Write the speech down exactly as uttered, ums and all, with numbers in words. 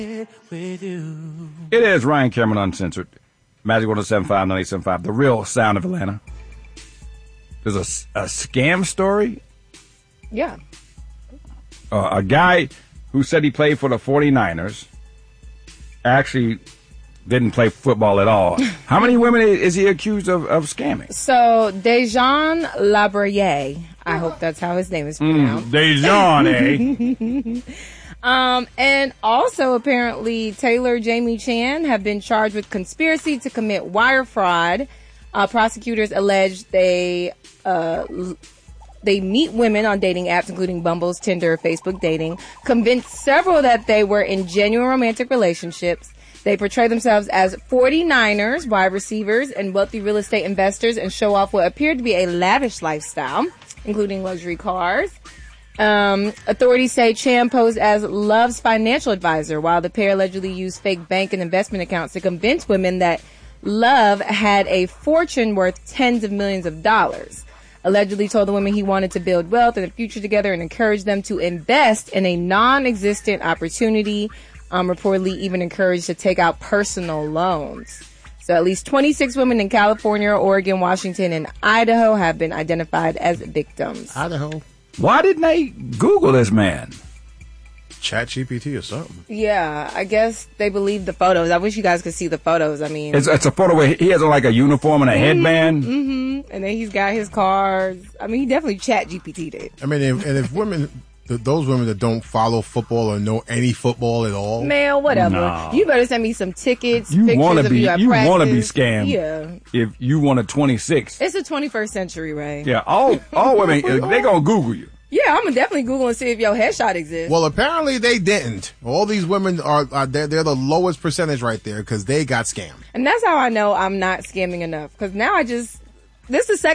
With you. It is Ryan Cameron Uncensored. Magic one oh seven point five, ninety-eight point seven five, the real sound of Atlanta. There's a, a scam story. Yeah. Uh, a guy who said he played for the forty-niners actually didn't play football at all. How many women is he accused of, of scamming? So, Dejan Labriere, I hope that's how his name is pronounced. Mm, Dejan, eh? Um, and also, apparently, Taylor Jamie Chan have been charged with conspiracy to commit wire fraud. Uh, prosecutors allege they uh, they meet women on dating apps, including Bumble's, Tinder, Facebook dating, convince several that they were in genuine romantic relationships. They portray themselves as forty-niners, wide receivers, and wealthy real estate investors, and show off what appeared to be a lavish lifestyle, including luxury cars. Um, authorities say Chan posed as Love's financial advisor, while the pair allegedly used fake bank and investment accounts to convince women that Love had a fortune worth tens of millions of dollars. Allegedly told the women he wanted to build wealth and a future together and encouraged them to invest in a non-existent opportunity. Um, reportedly even encouraged to take out personal loans. So at least twenty-six women in California, Oregon, Washington, and Idaho have been identified as victims. Idaho. Why didn't they Google this man? Chat G P T or something. Yeah, I guess they believe the photos. I wish you guys could see the photos. I mean, It's, it's a photo where he has like a uniform and a headband. mm-hmm. And then he's got his cars. I mean, he definitely Chat G P T'd it. I mean, if, and if women, th- those women that don't follow football or know any football at all, Man, whatever. No. You better send me some tickets, You pictures want of to be you at you practice. want to be scammed. Yeah. If you want a twenty-six. It's the twenty-first century, Ray. Yeah, all all women they gonna Google you. Yeah, I'm gonna definitely Google and see if your headshot exists. well, apparently they didn't. All these women are, are they're, they're the lowest percentage right there because they got scammed. And that's how I know I'm not scamming enough. Because now I just, this is the second